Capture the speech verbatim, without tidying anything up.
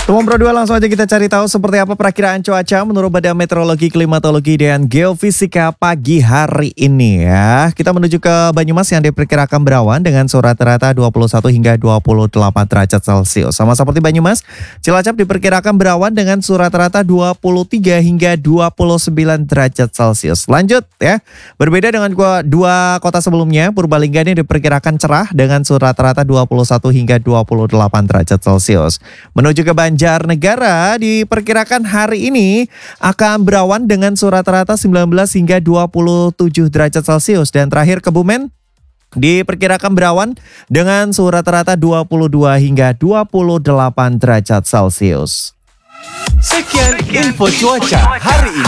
Teman berdua langsung aja kita cari tahu seperti apa perakiraan cuaca menurut Badan Meteorologi, Klimatologi, dan Geofisika pagi hari ini ya. Kita menuju ke Banyumas yang diperkirakan berawan dengan suhu rata-rata dua puluh satu hingga dua puluh delapan derajat Celcius. Sama seperti Banyumas, Cilacap diperkirakan berawan dengan suhu rata-rata dua puluh tiga hingga dua puluh sembilan derajat Celcius. Lanjut ya, berbeda dengan dua kota sebelumnya, Purbalingga ini diperkirakan cerah dengan suhu rata-rata dua puluh satu hingga dua puluh delapan derajat Celcius. Menuju ke Banjarnegara diperkirakan hari ini akan berawan dengan suhu rata-rata sembilan belas hingga dua puluh tujuh derajat Celcius. Dan terakhir Kebumen diperkirakan berawan dengan suhu rata-rata dua puluh dua hingga dua puluh delapan derajat Celcius. Sekian info cuaca hari ini.